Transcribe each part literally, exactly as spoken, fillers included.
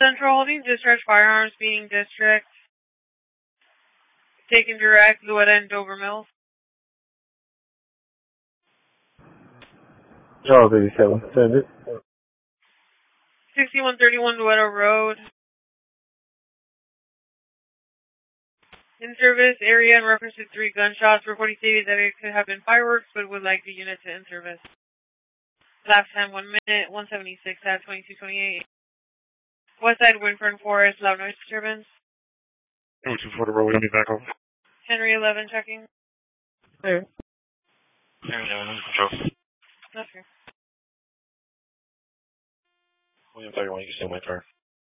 Central holding discharge firearms being district. Taken direct, Louetta and Dover Mills. Charles eighty-seven, send it. sixty-one thirty-one Louetta Road. In service area in reference to three gunshots. Reporting stated that it could have been fireworks, but would like the unit to in service. Last time one minute, one seventy-six at twenty-two twenty-eight. West side, Winfern Forest, loud noise disturbance. Oh, two forty road, let me back off. Henry eleven checking. Clear. Henry eleven, control. Okay. William thirty-one, you can stay in my car.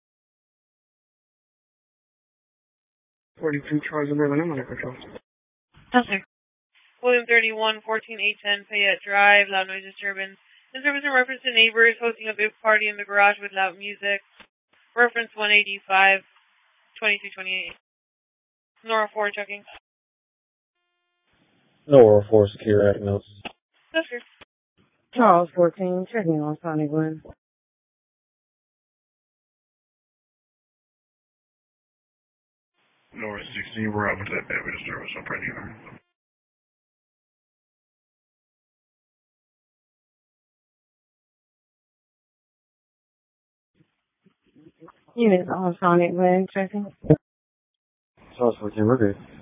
forty-two Charles eleven, I'm under control. Okay. William thirty-one, fourteen eight ten Fayette Drive, loud noise disturbance. In service in reference to neighbors hosting a big party in the garage with loud music. Reference one eighty-five, twenty-two twenty-eight. Nora four checking. Nora four secure diagnosis. That's good. Charles fourteen, checking on Sonic Glen. Nora sixteen, we're out with that bad disturbance, I'm pretty sure. Units on Sonic Glen, checking. Charles fourteen, we're good.